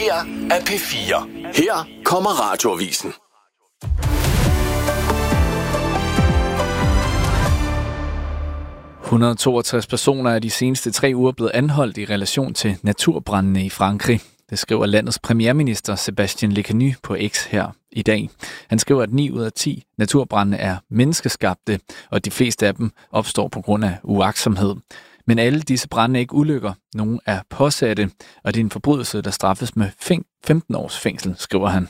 her er P4. Her kommer Radioavisen. ...162 personer er de seneste 3 uger blevet anholdt i relation til naturbrandene i Frankrig. Det skriver landets premierminister Sébastien Lecornu på X her i dag. Han skriver, at 9 ud af 10 naturbrande er menneskeskabte, og de fleste af dem opstår på grund af uagtsomhed. Men alle disse brande er ikke ulykker. Nogle er påsatte, og det er en forbrydelse, der straffes med 15 års fængsel, skriver han.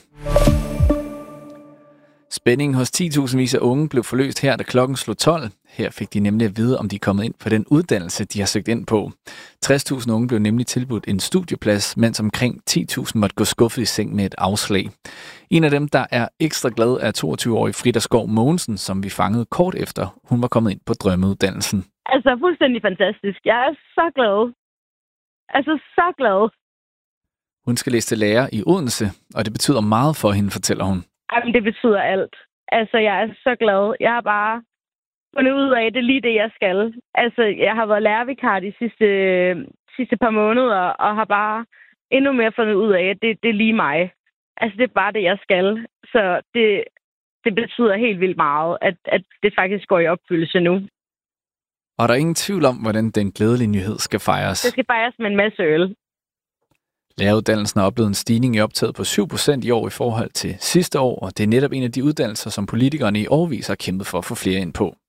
Spændingen hos 10.000 af unge blev forløst her, da klokken slog 12. Her fik de nemlig at vide, om de er kommet ind på den uddannelse, de har søgt ind på. 60.000 unge blev nemlig tilbudt en studieplads, mens omkring 10.000 måtte gå skuffet i seng med et afslag. En af dem, der er ekstra glad, er 22-årig Frida Skov Mogensen, som vi fangede kort efter. Hun var kommet ind på drømmeuddannelsen. Altså, fuldstændig fantastisk. Jeg er så glad. Altså, så glad. Hun skal læse til lærer i Odense, og det betyder meget for hende, fortæller hun. Jamen, det betyder alt. Altså, jeg er så glad. Jeg har bare fundet ud af, at det er lige det, jeg skal. Altså, jeg har været lærervikar de sidste par måneder, og har bare endnu mere fundet ud af, at det er lige mig. Altså, det er bare det, jeg skal. Så det betyder helt vildt meget, at det faktisk går i opfyldelse nu. Og der er ingen tvivl om, hvordan den glædelige nyhed skal fejres. Det skal fejres med en masse øl. Læreruddannelsen har oplevet en stigning i optaget på 7% i år i forhold til sidste år, og det er netop en af de uddannelser, som politikerne i årevis har kæmpet for at få flere ind på.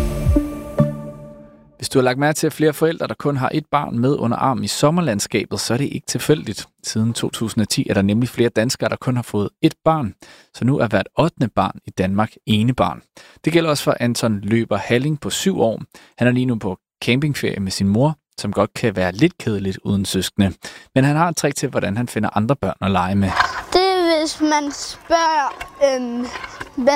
Hvis du har lagt mærke til, at flere forældre, der kun har et barn med under armen i sommerlandskabet, så er det ikke tilfældigt. Siden 2010 er der nemlig flere danskere, der kun har fået et barn, så nu er hvert 8. barn i Danmark enebarn. Det gælder også for Anton Løber Halling på 7 år. Han er lige nu på campingferie med sin mor, som godt kan være lidt kedeligt uden søskende. Men han har et trick til, hvordan han finder andre børn at lege med. Det er, hvis man spørger